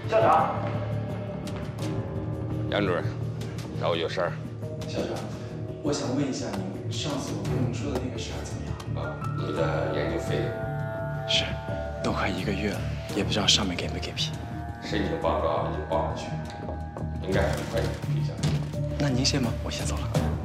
校长， 杨主任，找我有事儿。 校长，我想问一下您，上次我跟您说的那个事儿怎么样？ 你的研究费是，都快1个月了，也不知道上面给没给批。 申请报告已经报上去，应该很快就批下来。 那您先忙，我先走了。